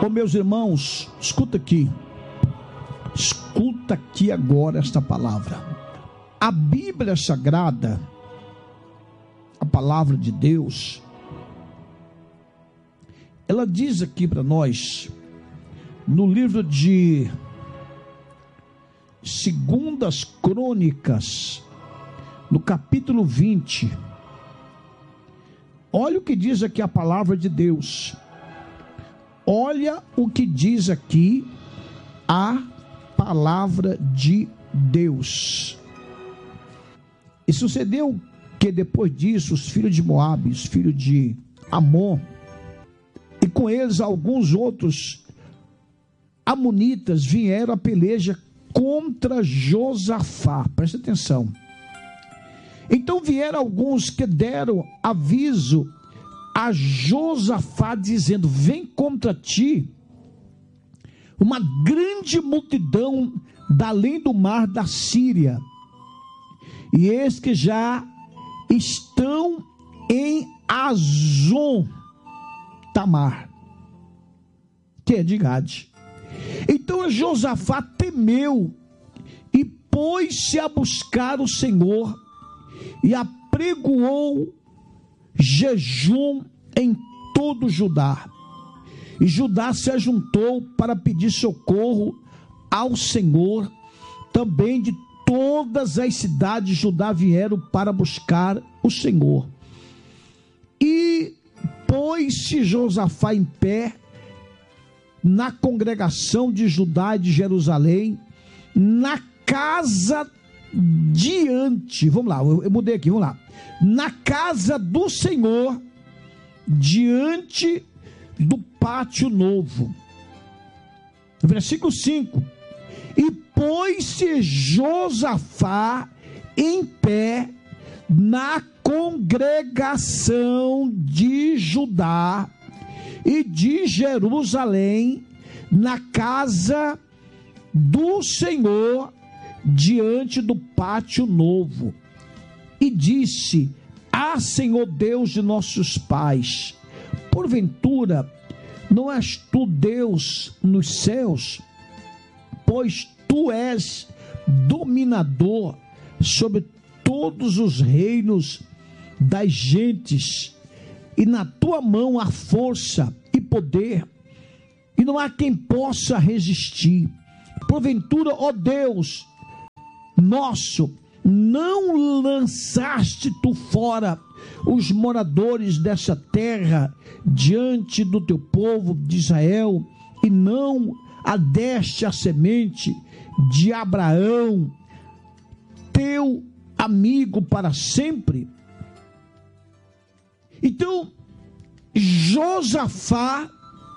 Oh, meus irmãos, escuta aqui agora esta palavra. A Bíblia Sagrada, a palavra de Deus, ela diz aqui para nós, no livro de 2 Crônicas, no capítulo 20, olha o que diz aqui a palavra de Deus. Olha o que diz aqui a palavra de Deus. E sucedeu que depois disso, os filhos de Moabe, os filhos de Amon, e com eles alguns outros amonitas, vieram a peleja contra Josafá. Presta atenção. Então vieram alguns que deram aviso a Josafá, dizendo: vem contra ti uma grande multidão da além do mar da Síria, e eis que já estão em Azon Tamar, que é de Gade. Então Josafá temeu e pôs-se a buscar o Senhor e apregoou jejum em todo Judá. E Judá se ajuntou para pedir socorro ao Senhor. Também de todas as cidades de Judá vieram para buscar o Senhor. E pôs-se Josafá em pé na congregação de Judá e de Jerusalém, na casa diante, vamos lá, eu mudei aqui, vamos lá, na casa do Senhor, diante do pátio novo. Versículo 5: e pôs-se Josafá em pé na congregação de Judá e de Jerusalém, na casa do Senhor, diante do pátio novo, e disse: ah, Senhor Deus de nossos pais, porventura não és tu Deus nos céus? Pois tu és dominador sobre todos os reinos das gentes, e na tua mão há força e poder, e não há quem possa resistir. Porventura, ó Deus nosso, não lançaste tu fora os moradores dessa terra diante do teu povo de Israel, e não adeste a semente de Abraão, teu amigo, para sempre? Então Josafá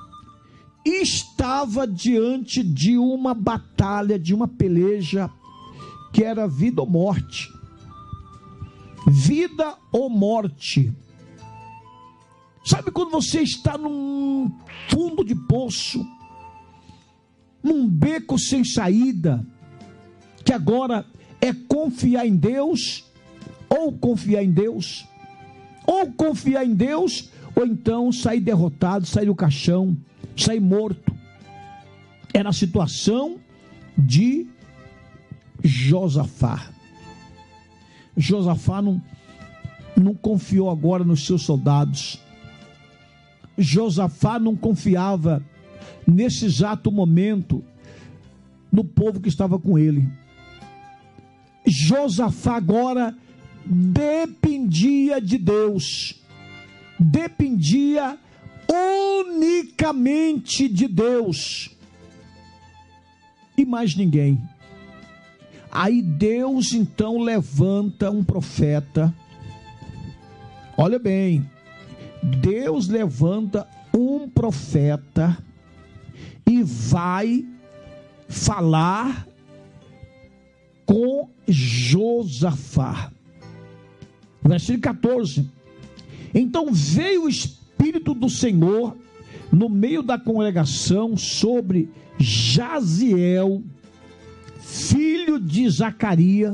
estava diante de uma batalha, de uma peleja, que era vida ou morte. Vida ou morte. Sabe quando você está num fundo de poço, num beco sem saída, que agora é confiar em Deus, ou confiar em Deus, ou confiar em Deus, ou então sair derrotado, sair do caixão, sair morto. Era a situação de Josafá. Josafá não confiou agora nos seus soldados. Josafá não confiava nesse exato momento no povo que estava com ele. Josafá agora dependia de Deus, dependia unicamente de Deus e mais ninguém. Aí Deus então levanta um profeta. Olha bem, Deus levanta um profeta e vai falar com Josafá. Versículo 14: então veio o Espírito do Senhor no meio da congregação sobre Jaziel, filho de Zacarias,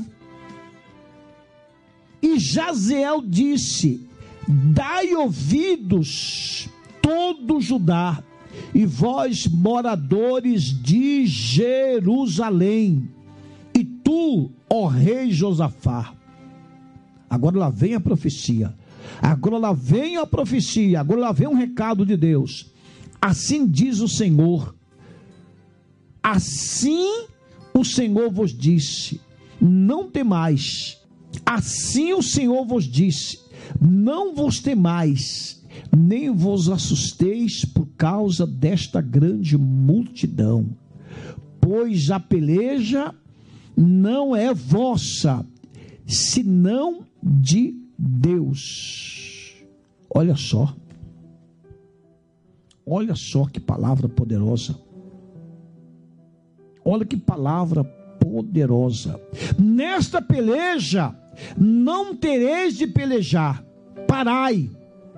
e Jaziel disse: dai ouvidos todo Judá e vós moradores de Jerusalém, e tu, ó rei Josafá. Agora lá vem a profecia, agora lá vem a profecia, agora lá vem um recado de Deus. Assim diz o Senhor, assim o Senhor vos disse, não temais. Assim o Senhor vos disse, não vos temais, nem vos assusteis por causa desta grande multidão, pois a peleja não é vossa, senão de Deus. Olha só que palavra poderosa, olha que palavra poderosa. Nesta peleja não tereis de pelejar, parai,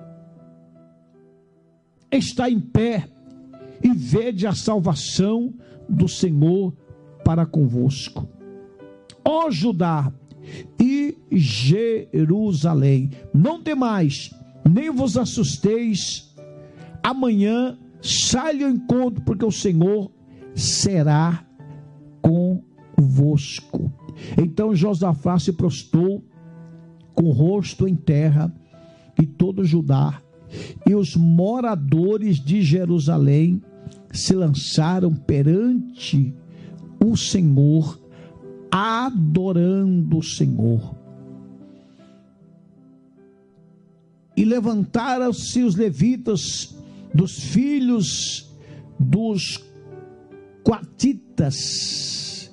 está em pé e vede a salvação do Senhor para convosco. Ó Judá e Jerusalém, não temais, nem vos assusteis, amanhã sai ao encontro, porque o Senhor será convosco. Então Josafá se prostrou com o rosto em terra, e todo Judá e os moradores de Jerusalém se lançaram perante o Senhor, adorando o Senhor. E levantaram-se os levitas dos filhos dos coatitas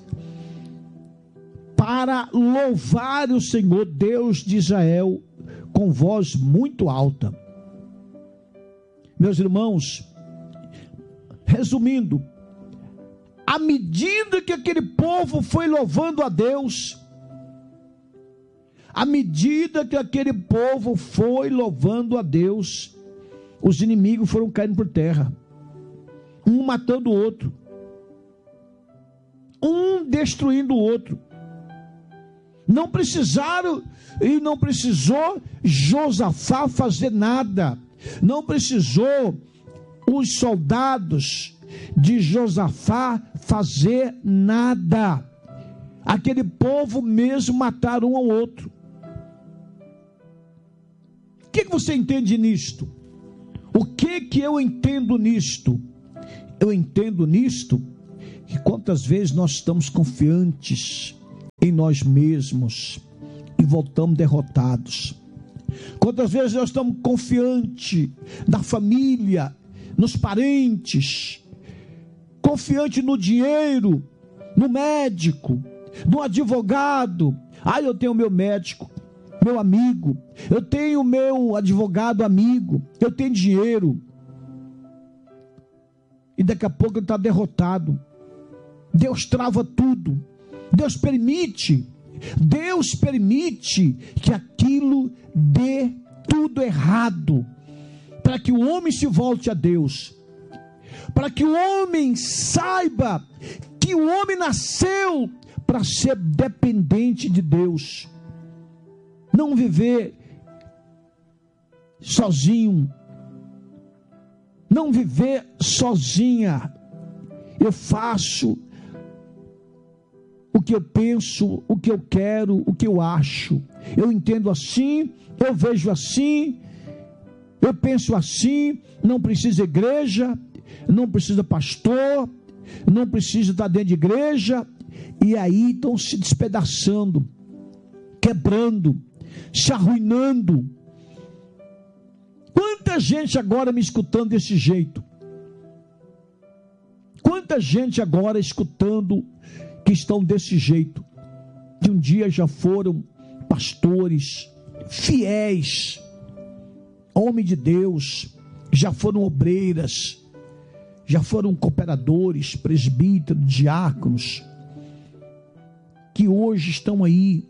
para louvar o Senhor Deus de Israel com voz muito alta. Meus irmãos, resumindo, à medida que aquele povo foi louvando a Deus, à medida que aquele povo foi louvando a Deus, os inimigos foram caindo por terra, um matando o outro, um destruindo o outro. Não precisaram e não precisou Josafá fazer nada, não precisou os soldados de Josafá fazer nada. Aquele povo mesmo mataram um ao outro. O que você entende nisto? O que eu entendo nisto? Eu entendo nisto que quantas vezes nós estamos confiantes em nós mesmos e voltamos derrotados. Quantas vezes nós estamos confiantes na família, nos parentes, confiante no dinheiro, no médico, no advogado. Eu tenho meu médico, meu amigo, eu tenho meu advogado amigo, eu tenho dinheiro. E daqui a pouco ele está derrotado. Deus trava tudo. Deus permite que aquilo dê tudo errado, para que o homem se volte a Deus, para que o homem saiba que o homem nasceu para ser dependente de Deus, não viver sozinho, não viver sozinha. Eu faço o que eu penso, o que eu quero, o que eu acho. Eu entendo assim, eu vejo assim, eu penso assim. Não precisa igreja, não precisa pastor, não precisa estar dentro de igreja. E aí estão se despedaçando, quebrando, se arruinando. Quanta gente agora me escutando desse jeito? Quanta gente agora escutando que estão desse jeito, que um dia já foram pastores, fiéis, homem de Deus, já foram obreiras, já foram cooperadores, presbíteros, diáconos, que hoje estão aí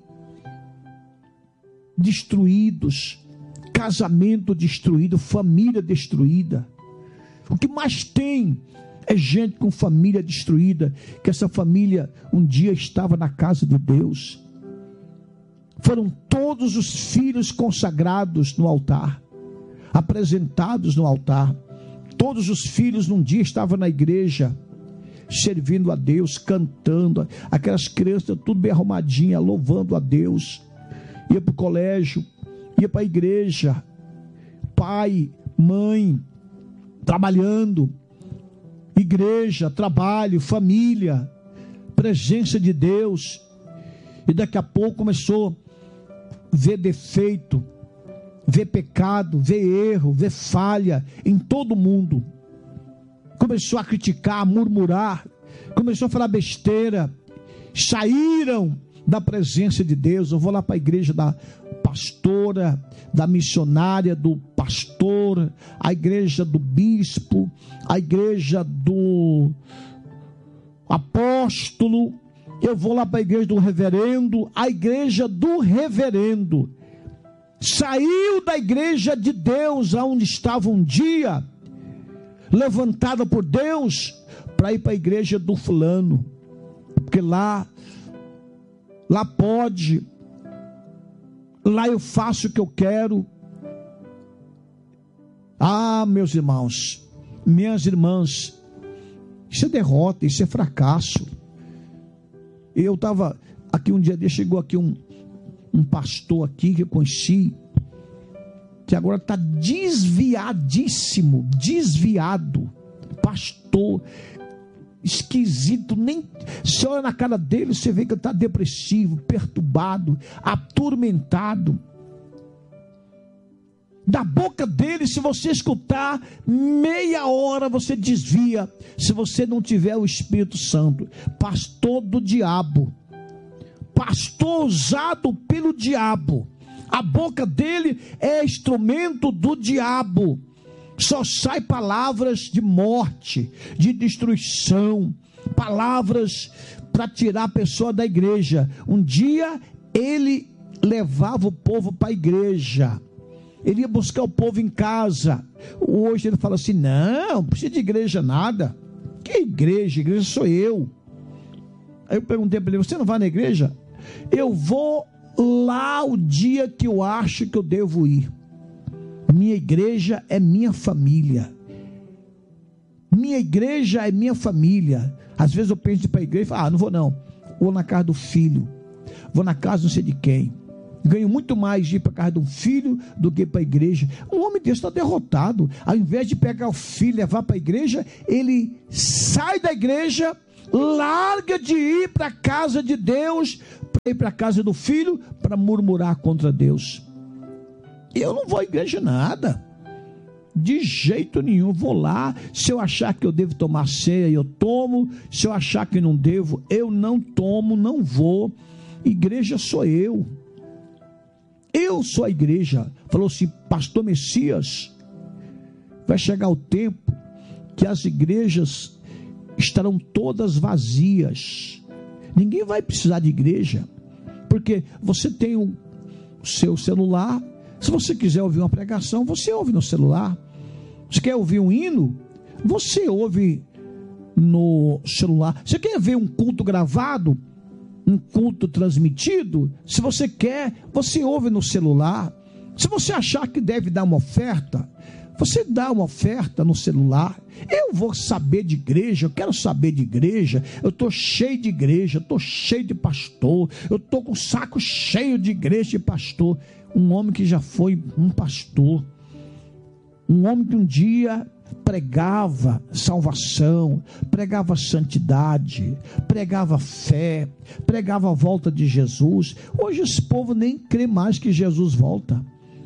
destruídos, casamento destruído, família destruída. O que mais tem é gente com família destruída, que essa família um dia estava na casa de Deus. Foram todos os filhos consagrados no altar, apresentados no altar, Todos os filhos num dia estavam na igreja, servindo a Deus, cantando. Aquelas crianças tudo bem arrumadinhas, louvando a Deus. Ia para o colégio, ia para a igreja. Pai, mãe, trabalhando. Igreja, trabalho, família, presença de Deus. E daqui a pouco começou a ver defeito, ver pecado, ver erro, ver falha em todo mundo. Começou a criticar, a murmurar, começou a falar besteira. Saíram da presença de Deus. Eu vou lá para a igreja da pastora, da missionária, do pastor, a igreja do bispo, a igreja do apóstolo. Eu vou lá para a igreja do reverendo, a igreja do reverendo. Saiu da igreja de Deus, aonde estava um dia, levantada por Deus, para ir para a igreja do fulano, porque lá pode, lá eu faço o que eu quero. Ah, meus irmãos, minhas irmãs, isso é derrota, isso é fracasso. Eu estava aqui um dia, chegou aqui um pastor aqui que eu conheci, que agora está desviadíssimo, desviado, pastor, esquisito, nem você olha na cara dele, você vê que ele está depressivo, perturbado, atormentado. Da boca dele, se você escutar meia hora, você desvia, se você não tiver o Espírito Santo. Pastor do diabo, pastor usado pelo diabo. A boca dele é instrumento do diabo. Só sai palavras de morte, de destruição, palavras para tirar a pessoa da igreja. Um dia ele levava o povo para a igreja, ele ia buscar o povo em casa. Hoje ele fala assim: não precisa de igreja nada. Que igreja? Igreja sou eu. Aí eu perguntei para ele: você não vai na igreja? Eu vou lá o dia que eu acho que eu devo ir. Minha igreja é minha família. Minha igreja é minha família. Às vezes eu penso para a igreja e falo: não vou não. Vou na casa do filho, vou na casa não sei de quem. Ganho muito mais de ir para a casa de um filho do que para a igreja. Um homem desse está derrotado. Ao invés de pegar o filho e levar para a igreja, ele sai da igreja, larga de ir para a casa de Deus, para ir para a casa do filho, para murmurar contra Deus. Eu não vou à igreja nada, de jeito nenhum. Vou lá, se eu achar que eu devo tomar ceia, eu tomo. Se eu achar que não devo, eu não tomo, não vou. Igreja sou eu. Eu sou a igreja. Falou assim, pastor Messias, vai chegar o tempo que as igrejas estarão todas vazias. Ninguém vai precisar de igreja, porque você tem o seu celular. Se você quiser ouvir uma pregação, você ouve no celular. Você quer ouvir um hino? Você ouve no celular. Você quer ver um culto gravado? Um culto transmitido? Se você quer, você ouve no celular. Se você achar que deve dar uma oferta, você dá uma oferta no celular. Eu vou saber de igreja, eu quero saber de igreja. Eu estou cheio de igreja, eu estou cheio de pastor, eu estou com o saco cheio de igreja e pastor. Um homem que já foi um pastor, um homem que um dia pregava salvação, pregava santidade, pregava fé, pregava a volta de Jesus. Hoje esse povo nem crê mais que Jesus volta.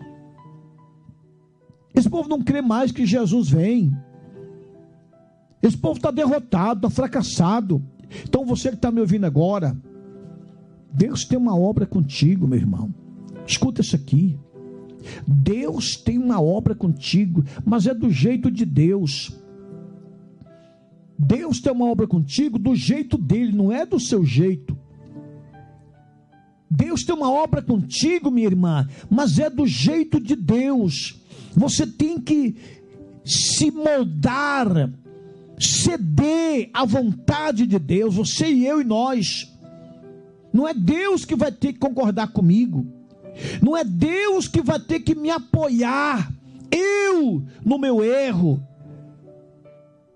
Esse povo não crê mais que Jesus vem. Esse povo está derrotado, está fracassado. Então você que está me ouvindo agora, Deus tem uma obra contigo, meu irmão. Escuta isso aqui. Deus tem uma obra contigo, mas é do jeito de Deus. Deus tem uma obra contigo do jeito dele, não é do seu jeito. Deus tem uma obra contigo, minha irmã, mas é do jeito de Deus. Você tem que se moldar, ceder à vontade de Deus, você e eu e nós. Não é Deus que vai ter que concordar comigo. Não é Deus que vai ter que me apoiar. Eu, no meu erro,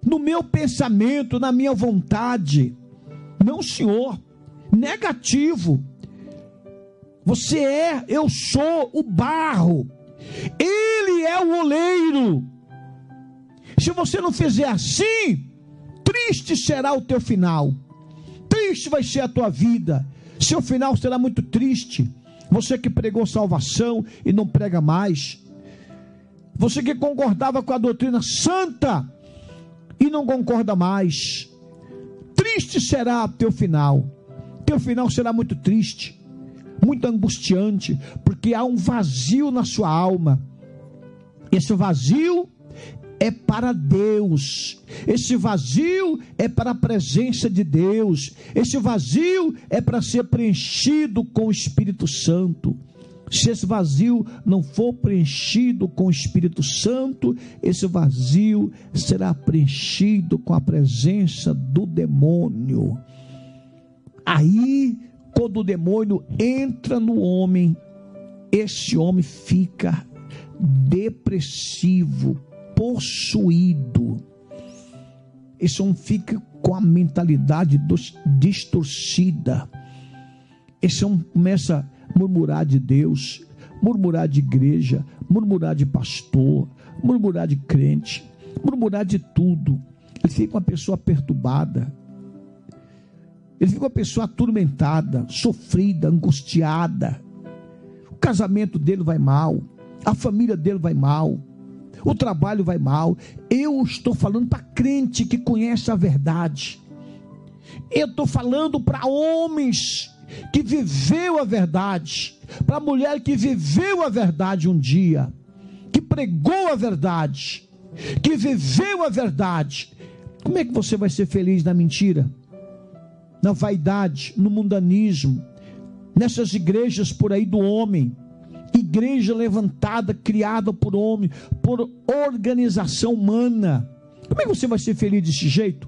no meu pensamento, na minha vontade. Não, Senhor. Negativo. Eu sou o barro. Ele é o oleiro. Se você não fizer assim, triste será o teu final. Triste vai ser a tua vida. Seu final será muito triste. Você que pregou salvação e não prega mais. Você que concordava com a doutrina santa e não concorda mais. Triste será o teu final. Teu final será muito triste, muito angustiante, porque há um vazio na sua alma. Esse vazio é para Deus. Esse vazio é para a presença de Deus. Esse vazio é para ser preenchido com o Espírito Santo. Se esse vazio não for preenchido com o Espírito Santo, esse vazio será preenchido com a presença do demônio. Aí, quando o demônio entra no homem, esse homem fica depressivo, possuído. Esse homem fica com a mentalidade distorcida. Esse homem começa a murmurar de Deus, murmurar de igreja, murmurar de pastor, murmurar de crente, murmurar de tudo. Ele fica uma pessoa perturbada. Ele fica uma pessoa atormentada, sofrida, angustiada. O casamento dele vai mal, a família dele vai mal, o trabalho vai mal. Eu estou falando para crente que conhece a verdade. Eu estou falando para homens que viveu a verdade, para mulher que viveu a verdade um dia, que pregou a verdade, que viveu a verdade. Como é que você vai ser feliz na mentira, na vaidade, no mundanismo, nessas igrejas por aí do homem? Igreja levantada, criada por homem, por organização humana. Como é que você vai ser feliz desse jeito?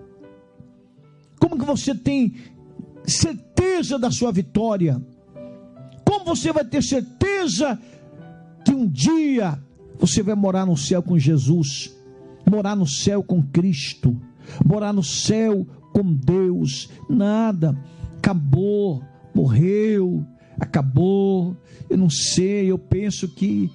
Como que você tem certeza da sua vitória? Como você vai ter certeza que um dia você vai morar no céu com Jesus, morar no céu com Cristo, morar no céu com Deus? Nada, acabou, morreu, acabou. Eu não sei, eu penso que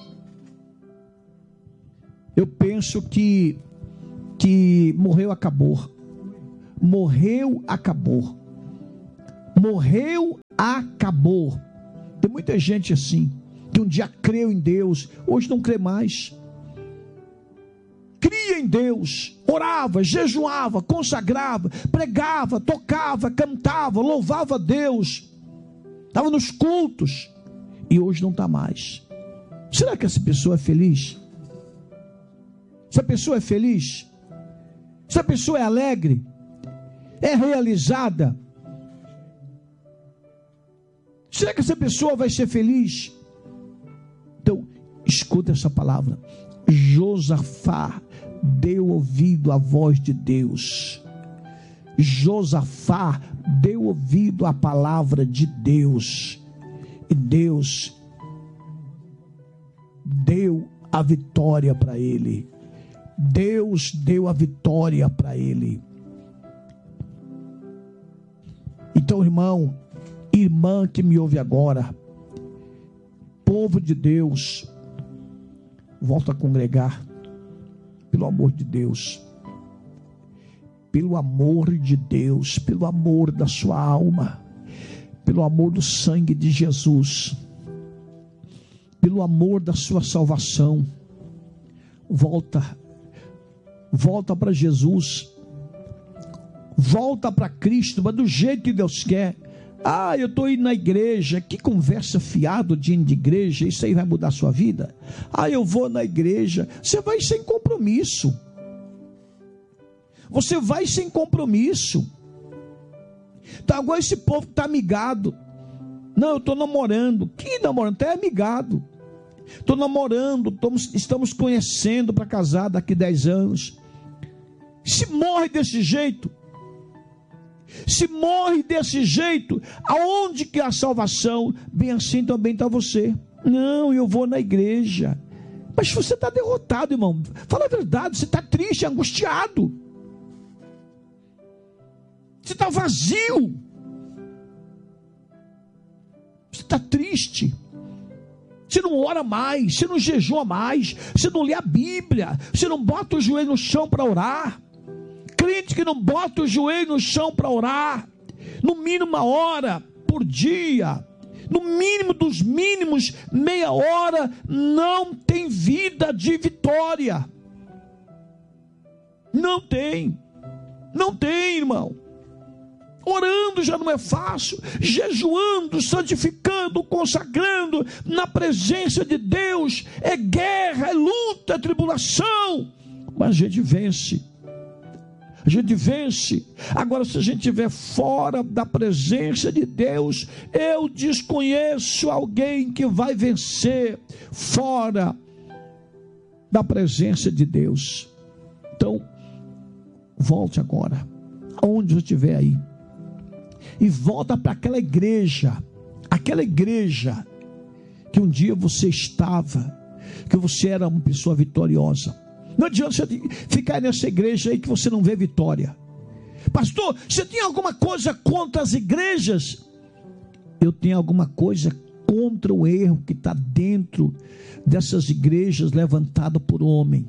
morreu, acabou. Morreu, acabou. Morreu, acabou. Tem muita gente assim, que um dia creu em Deus, hoje não crê mais. Cria em Deus, orava, jejuava, consagrava, pregava, tocava, cantava, louvava a Deus, estava nos cultos, e hoje não está mais. Será que essa pessoa é feliz? Essa pessoa é feliz? Essa pessoa é alegre? É realizada? Será que essa pessoa vai ser feliz? Então, escuta essa palavra. Josafá deu ouvido à voz de Deus. Josafá deu ouvido à palavra de Deus. E Deus deu a vitória para ele. Deus deu a vitória para ele. Então, irmão, irmã que me ouve agora, povo de Deus, volta a congregar, pelo amor de Deus, pelo amor de Deus, pelo amor da sua alma, pelo amor do sangue de Jesus, pelo amor da sua salvação, volta para Jesus, volta para Cristo, mas do jeito que Deus quer. Eu estou indo na igreja, que conversa fiado de ir de igreja, isso aí vai mudar a sua vida? Eu vou na igreja. Você vai sem compromisso, você vai sem compromisso. Então agora esse povo está amigado. Não, eu estou namorando. Que namorando? Até amigado. Estou namorando, estamos conhecendo para casar daqui 10 anos. Se morre desse jeito, aonde que é a salvação? Bem assim também está você. Não, eu vou na igreja. Mas você está derrotado, irmão. Fala a verdade, você está triste, angustiado. Você está vazio. Você está triste. Você não ora mais, você não jejua mais, você não lê a Bíblia, você não bota o joelho no chão para orar. Crente que não bota o joelho no chão para orar, no mínimo 1 hora por dia, no mínimo dos mínimos, meia hora, não tem vida de vitória. Não tem, irmão. Orando já não é fácil, jejuando, santificando, consagrando na presença de Deus, é guerra, é luta, é tribulação, mas a gente vence. Agora, se a gente estiver fora da presença de Deus, eu desconheço alguém que vai vencer fora da presença de Deus. Então, volte agora, aonde você estiver aí, e volta para aquela igreja que um dia você estava, que você era uma pessoa vitoriosa. Não adianta você ficar nessa igreja aí que você não vê vitória. Pastor, você tem alguma coisa contra as igrejas? Eu tenho alguma coisa contra o erro que está dentro dessas igrejas levantadas por homem,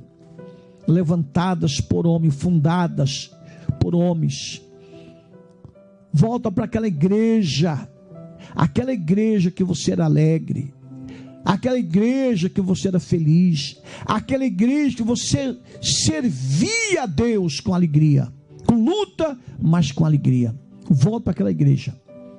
fundadas por homens. Volta para aquela igreja que você era alegre, aquela igreja que você era feliz, aquela igreja que você servia a Deus com alegria, com luta, mas com alegria. Volte para aquela igreja.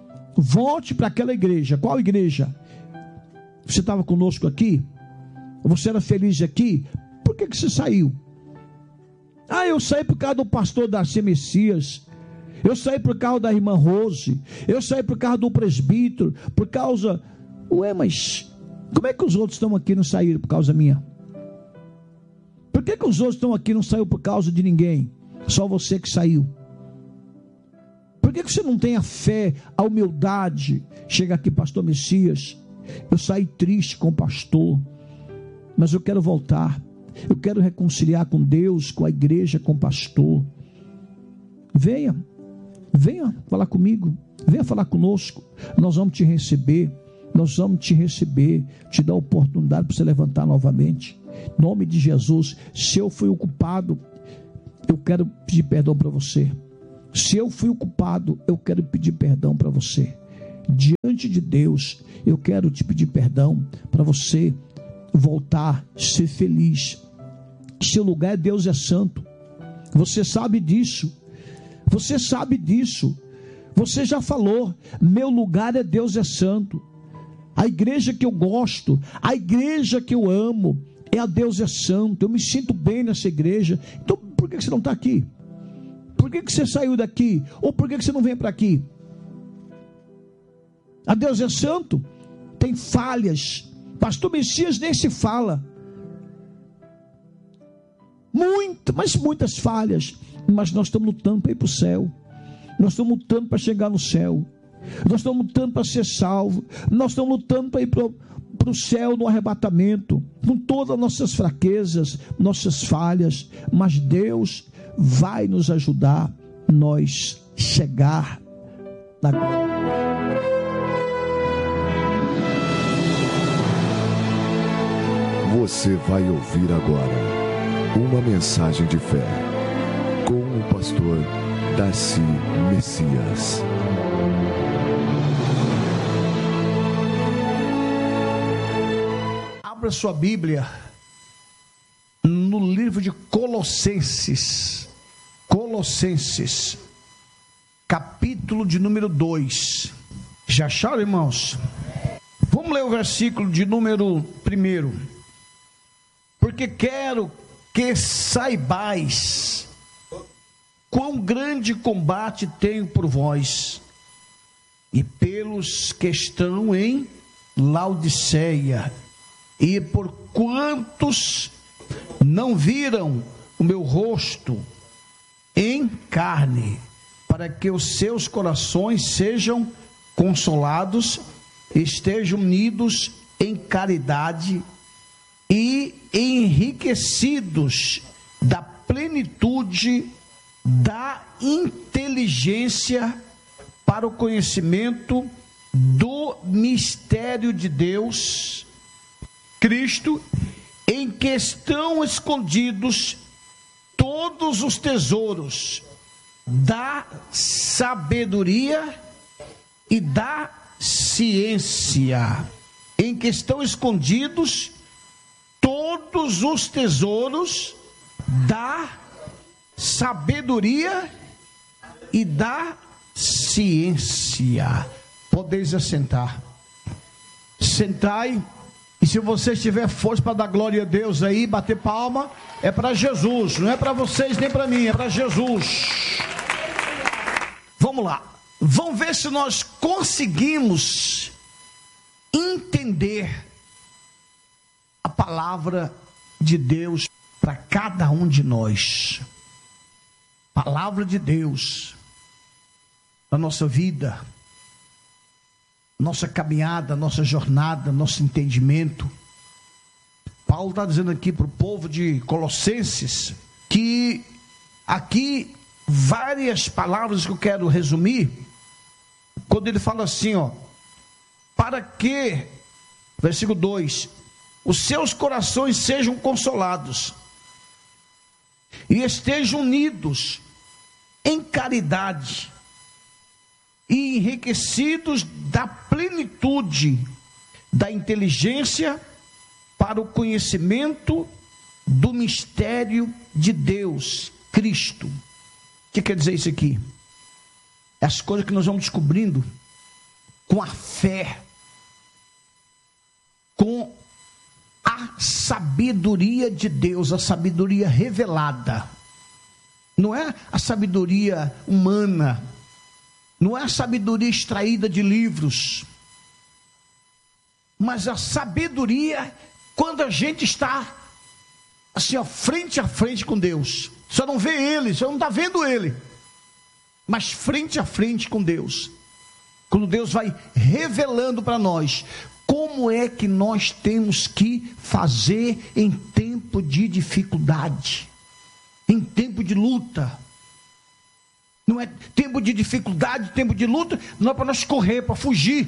Qual igreja? Você estava conosco aqui? Você era feliz aqui? Por que você saiu? Eu saí por causa do pastor Darcy Messias. Eu saí por causa da irmã Rose. Eu saí por causa do presbítero. Por causa... mas como é que os outros estão aqui e não saíram por causa minha? Por que os outros estão aqui e não saíram por causa de ninguém? Só você que saiu. Por que você não tem a fé, a humildade? Chega aqui, pastor Messias, eu saí triste com o pastor, mas eu quero voltar. Eu quero reconciliar com Deus, com a igreja, com o pastor. Venha falar comigo, venha falar conosco, nós vamos te receber, te dar a oportunidade para você levantar novamente, em nome de Jesus. Se eu fui o culpado, eu quero pedir perdão para você. Se eu fui o culpado, eu quero pedir perdão para você, diante de Deus. Eu quero te pedir perdão para você voltar, ser feliz. Seu lugar, Deus é santo, você sabe disso. Você já falou, meu lugar é Deus é santo. A igreja que eu gosto, a igreja que eu amo, é a Deus é santo. Eu me sinto bem nessa igreja. Então por que você não está aqui? Por que você saiu daqui? Ou por que você não vem para aqui? A Deus é santo, tem falhas. Pastor Messias nem se fala. Muitas falhas. Mas nós estamos lutando para ir para o céu. Nós estamos lutando para chegar no céu. Nós estamos lutando para ser salvo. Nós estamos lutando para ir para o céu no arrebatamento, com todas as nossas fraquezas, nossas falhas. Mas Deus vai nos ajudar nós chegar na glória. Você vai ouvir agora uma mensagem de fé com o pastor Darcy Messias. Abra sua Bíblia no livro de Colossenses, capítulo de número 2. Já acharam, irmãos? Vamos ler o versículo de número 1. Porque quero que saibais quão grande combate tenho por vós e pelos que estão em Laodiceia, e por quantos não viram o meu rosto em carne, para que os seus corações sejam consolados, estejam unidos em caridade, e enriquecidos da plenitude da inteligência para o conhecimento do mistério de Deus, Cristo, em que estão escondidos todos os tesouros da sabedoria e da ciência, em que estão escondidos todos os tesouros da sabedoria e da ciência. Podeis assentar. Sentai. E se você tiver força para dar glória a Deus aí, bater palma, é para Jesus, não é para vocês nem para mim, é para Jesus. Vamos lá. Vamos ver se nós conseguimos entender a palavra de Deus para cada um de nós. Palavra de Deus na nossa vida, nossa caminhada, nossa jornada, nosso entendimento. Paulo está dizendo aqui para o povo de Colossenses que aqui várias palavras que eu quero resumir, quando ele fala assim, para que, versículo 2, os seus corações sejam consolados e estejam unidos em caridade e enriquecidos da plenitude da inteligência para o conhecimento do mistério de Deus, Cristo. O que quer dizer isso aqui? As coisas que nós vamos descobrindo com a fé, com a sabedoria de Deus, a sabedoria revelada. Não é a sabedoria humana, não é a sabedoria extraída de livros, mas a sabedoria quando a gente está assim, frente a frente com Deus. Você não vê Ele, você não está vendo Ele, mas frente a frente com Deus. Quando Deus vai revelando para nós como é que nós temos que fazer em tempo de dificuldade, em tempo de luta. Não é tempo de dificuldade, tempo de luta, não é para nós correr, para fugir.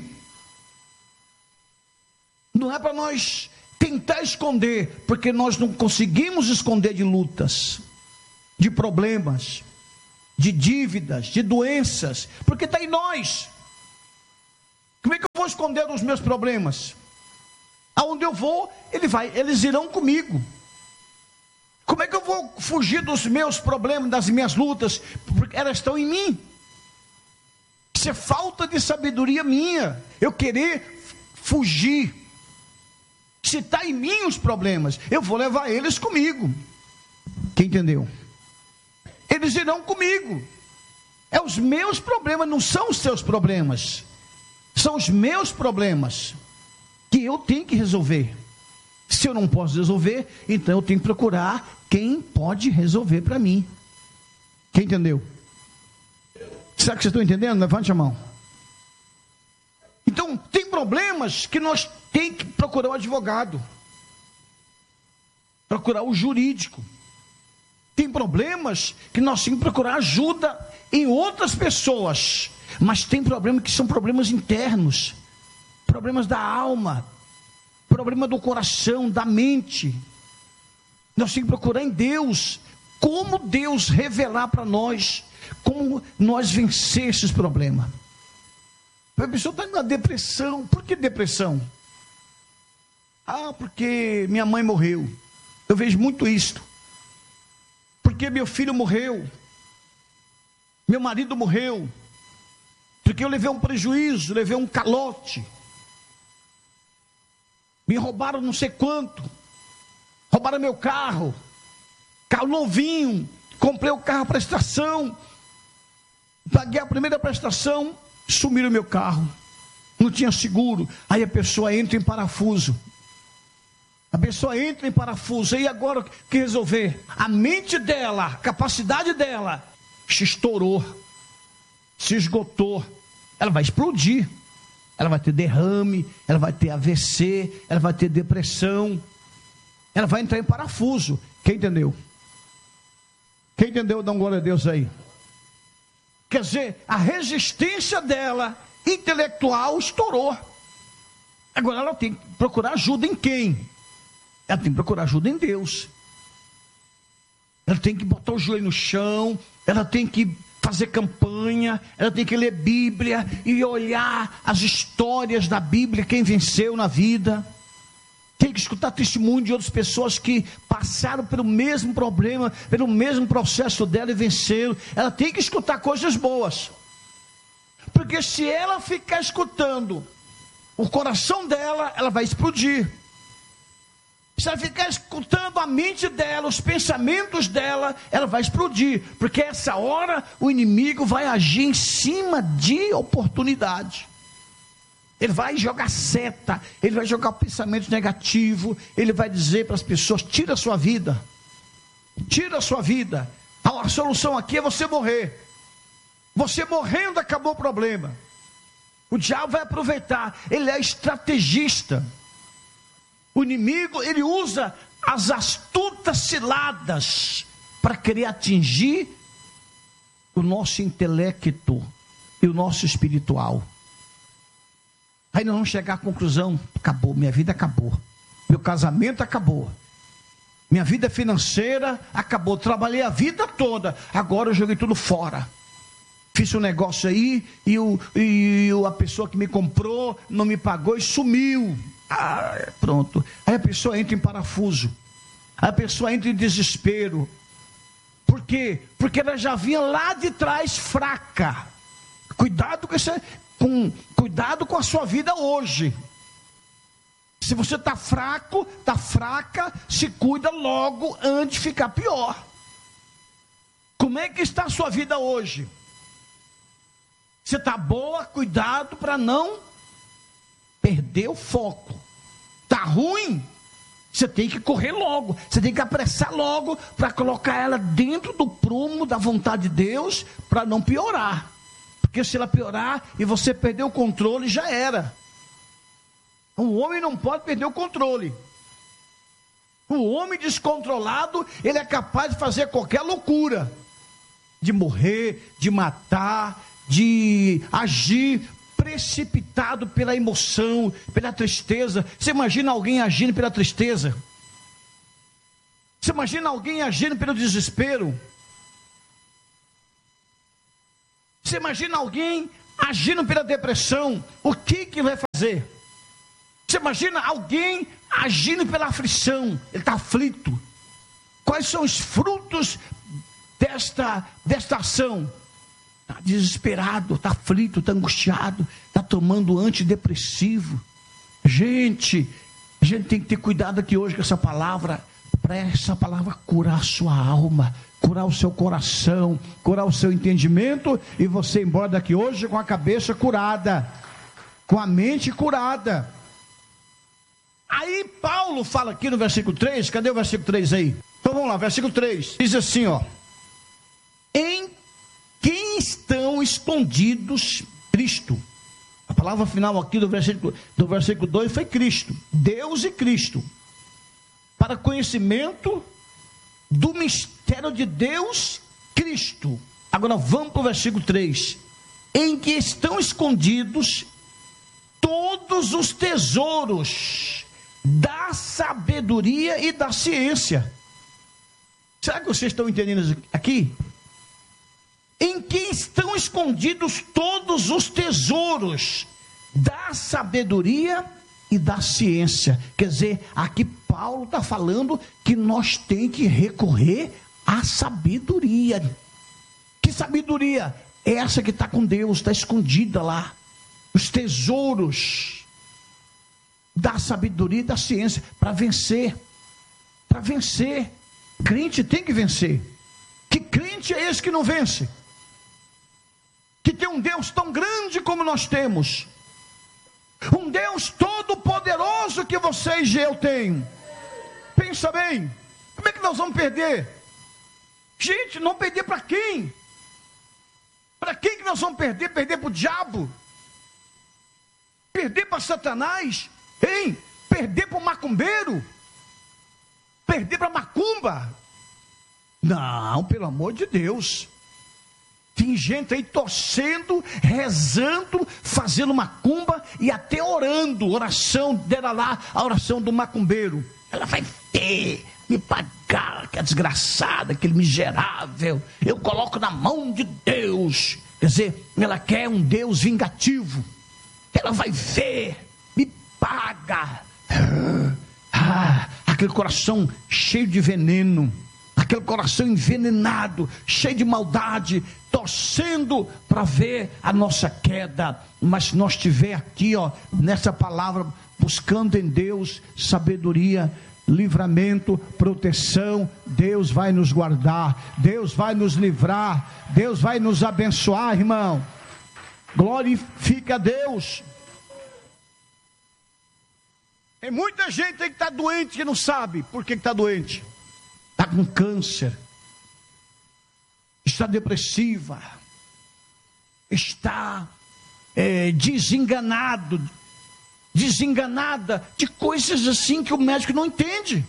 Não é para nós tentar esconder, porque nós não conseguimos esconder de lutas, de problemas, de dívidas, de doenças, porque está em nós. Como é que eu vou esconder os meus problemas? Aonde eu vou, eles irão comigo. Como é que eu vou fugir dos meus problemas, das minhas lutas? Porque elas estão em mim. Isso é falta de sabedoria minha, eu querer fugir. Se está em mim os problemas, eu vou levar eles comigo. Quem entendeu? Eles irão comigo. É os meus problemas, não são os seus problemas. São os meus problemas que eu tenho que resolver. Se eu não posso resolver, então eu tenho que procurar quem pode resolver para mim. Quem entendeu? Será que vocês estão entendendo? Levante a mão. Então, tem problemas que nós temos que procurar o advogado, procurar o jurídico. Tem problemas que nós temos que procurar ajuda em outras pessoas. Mas tem problemas que são problemas internos, problemas da alma, problema do coração, da mente. Nós temos que procurar em Deus, como Deus revelar para nós, como nós vencer esses problemas. A pessoa está na depressão. Por que depressão? Porque minha mãe morreu. Eu vejo muito isso. Porque meu filho morreu, meu marido morreu, porque eu levei um prejuízo, levei um calote, me roubaram não sei quanto, roubaram meu carro novinho, comprei o carro à prestação, paguei a primeira prestação, sumiram meu carro, não tinha seguro, aí a pessoa entra em parafuso, e agora o que resolver? A mente dela, a capacidade dela, se estourou, se esgotou, ela vai explodir, ela vai ter derrame, ela vai ter AVC, ela vai ter depressão. ela vai entrar em parafuso. Quem entendeu? Quem entendeu, dá um glória a Deus aí. Quer dizer, a resistência dela, intelectual, estourou. Agora ela tem que procurar ajuda em quem? Ela tem que procurar ajuda em Deus. Ela tem que botar o joelho no chão, ela tem que fazer campanha, ela tem que ler Bíblia e olhar as histórias da Bíblia, quem venceu na vida. Tem que escutar testemunho de outras pessoas que passaram pelo mesmo problema, pelo mesmo processo dela e venceram. Ela tem que escutar coisas boas. Porque se ela ficar escutando o coração dela, ela vai explodir. Se ela ficar escutando a mente dela, os pensamentos dela, ela vai explodir. Porque essa hora o inimigo vai agir em cima de oportunidade. Ele vai jogar seta, ele vai jogar pensamento negativo, ele vai dizer para as pessoas: tira a sua vida, tira a sua vida. A solução aqui é você morrer. Você morrendo acabou o problema. O diabo vai aproveitar, ele é estrategista. O inimigo, ele usa as astutas ciladas para querer atingir o nosso intelecto e o nosso espiritual. Aí nós vamos chegar à conclusão: acabou, minha vida acabou, meu casamento acabou, minha vida financeira acabou, trabalhei a vida toda, agora eu joguei tudo fora. Fiz um negócio aí e a pessoa que me comprou não me pagou e sumiu. Pronto. Aí a pessoa entra em parafuso, aí a pessoa entra em desespero. Por quê? Porque ela já vinha lá de trás fraca. Cuidado com a sua vida hoje. Se você está fraco, está fraca, se cuida logo antes de ficar pior. Como é que está a sua vida hoje? Você está boa? Cuidado para não perder o foco. Está ruim? Você tem que correr logo, você tem que apressar logo para colocar ela dentro do prumo da vontade de Deus, para não piorar. Porque se ela piorar e você perder o controle, já era. Um homem não pode perder o controle. O homem descontrolado, ele é capaz de fazer qualquer loucura. De morrer, de matar, de agir precipitado pela emoção, pela tristeza. Você imagina alguém agindo pela tristeza? Você imagina alguém agindo pelo desespero? Você imagina alguém agindo pela depressão? O que vai fazer? Você imagina alguém agindo pela aflição? Ele está aflito. Quais são os frutos desta ação? Está desesperado, está aflito, está angustiado, está tomando antidepressivo. Gente, a gente tem que ter cuidado aqui hoje com essa palavra, para essa palavra curar a sua alma, curar o seu coração, curar o seu entendimento, e você ir embora daqui hoje com a cabeça curada, com a mente curada. Aí Paulo fala aqui no versículo 3, cadê o versículo 3 aí? Então vamos lá, versículo 3, diz assim, ó: em quem estão escondidos Cristo. A palavra final aqui do versículo 2 foi Cristo, Deus e Cristo, para conhecimento do mistério de Deus, Cristo. Agora vamos para o versículo 3, em que estão escondidos todos os tesouros da sabedoria e da ciência. Será que vocês estão entendendo aqui? Em que estão escondidos todos os tesouros da sabedoria e da ciência. Quer dizer, aqui Paulo está falando que nós temos que recorrer à sabedoria. Que sabedoria? Essa que está com Deus, está escondida lá. Os tesouros da sabedoria e da ciência, para vencer. Para vencer. Crente tem que vencer. Que crente é esse que não vence? Que tem um Deus tão grande como nós temos, um Deus todo poderoso que vocês e eu tenho. Pensa bem, como é que nós vamos perder? Gente, não perder para quem? Para quem que nós vamos perder? Perder para o diabo? Perder para Satanás? Hein? Perder para o macumbeiro? perder para macumba. Não, pelo amor de Deus. Tem gente aí torcendo, rezando, fazendo macumba e até orando. Oração dela lá, a oração do macumbeiro. Ela vai ter, me pagar, que é desgraçada, aquele miserável. Eu coloco na mão de Deus. Quer dizer, ela quer um Deus vingativo. Ela vai ver, me paga. Aquele coração cheio de veneno, aquele coração envenenado, cheio de maldade, torcendo para ver a nossa queda. Mas se nós estiver aqui, nessa palavra, buscando em Deus sabedoria, livramento, proteção, Deus vai nos guardar, Deus vai nos livrar, Deus vai nos abençoar, irmão. Glorifica a Deus. Tem muita gente aí que está doente, que não sabe por que está doente. Está com câncer, está depressiva, está desenganada de coisas assim que o médico não entende,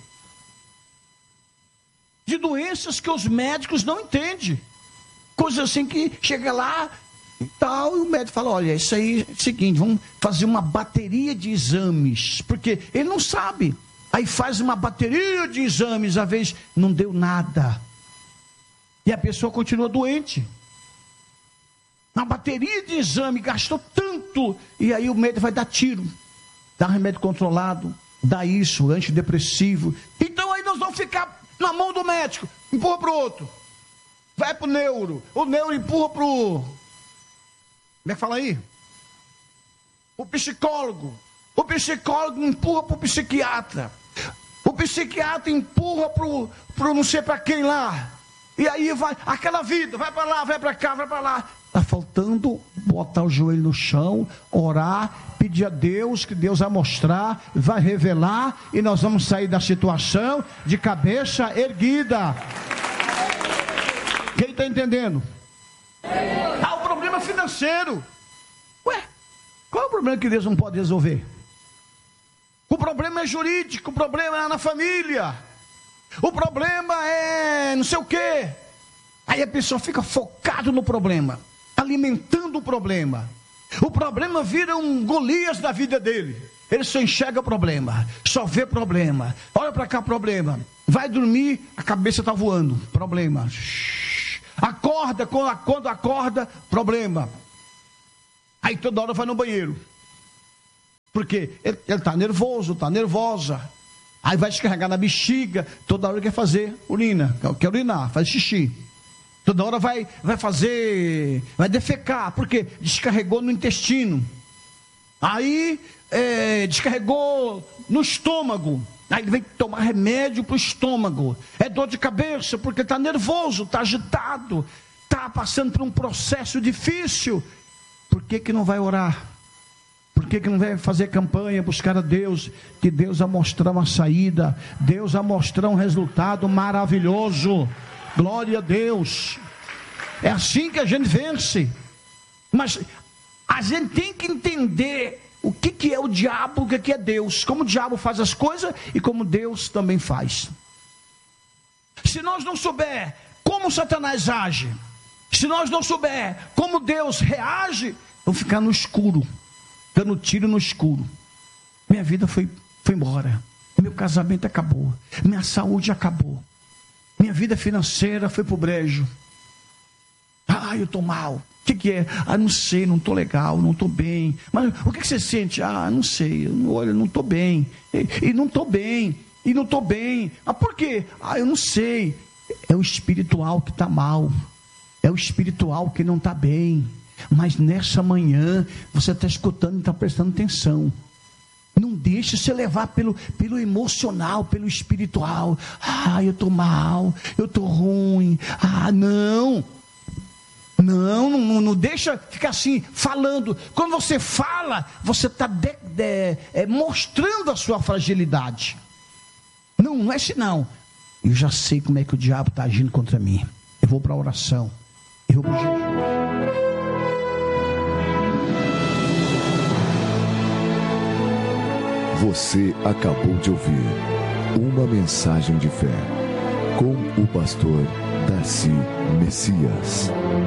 de doenças que os médicos não entendem, coisas assim que chega lá e tal, e o médico fala, olha, isso aí é o seguinte, vamos fazer uma bateria de exames, porque ele não sabe. Aí faz uma bateria de exames, às vezes não deu nada. E a pessoa continua doente. Uma bateria de exame, gastou tanto. E aí o médico vai dar tiro. Dá remédio controlado, dá isso, antidepressivo. Então aí nós vamos ficar na mão do médico. Empurra para o outro. Vai para o neuro. O neuro empurra para o... Como é que fala aí? O psicólogo. O psicólogo empurra para o psiquiatra. O psiquiatra empurra pro não sei para quem lá. E aí vai, aquela vida, vai para lá, vai para cá, vai para lá. Está faltando botar o joelho no chão, orar, pedir a Deus, que Deus vai mostrar, vai revelar, e nós vamos sair da situação de cabeça erguida. Quem está entendendo? O problema financeiro. Ué, qual é o problema que Deus não pode resolver? O problema é jurídico, o problema é na família, o problema é não sei o quê. Aí a pessoa fica focada no problema, alimentando o problema. O problema vira um Golias da vida dele. Ele só enxerga problema, só vê problema. Olha para cá, problema. Vai dormir, a cabeça está voando, problema. Acorda, quando acorda, problema. Aí toda hora vai no banheiro. Porque ele está nervoso, está nervosa. Aí vai descarregar na bexiga. Toda hora quer fazer urina, quer urinar, faz xixi. Toda hora vai defecar, porque descarregou no intestino. Aí descarregou no estômago. Aí ele vem tomar remédio para o estômago. É dor de cabeça, porque está nervoso, está agitado, está passando por um processo difícil. Por que não vai orar? Por que não vai fazer campanha, buscar a Deus, que Deus vai mostrar uma saída, Deus vai mostrar um resultado maravilhoso, glória a Deus. É assim que a gente vence. Mas a gente tem que entender o que é o diabo, o que é Deus, como o diabo faz as coisas e como Deus também faz. Se nós não souber como Satanás age, se nós não souber como Deus reage, vamos ficar no escuro, dando tiro no escuro. Minha vida foi embora, meu casamento acabou, minha saúde acabou, minha vida financeira foi pro brejo. Eu estou mal. O que é? Não sei, não estou legal, não estou bem. Mas o que você sente? Não sei, olha, não estou bem. E não estou bem, e não estou bem. Por quê? Eu não sei. É o espiritual que está mal, é o espiritual que não está bem. Mas nessa manhã, você está escutando e está prestando atenção. Não deixe se levar pelo emocional, pelo espiritual. Eu estou mal, eu estou ruim. Não deixa ficar assim, falando. Quando você fala, você está mostrando a sua fragilidade. Não é assim não. Eu já sei como é que o diabo está agindo contra mim. Eu vou para a oração, eu vou para o jejum. Você acabou de ouvir Uma mensagem de fé, com o pastor Darcy Messias.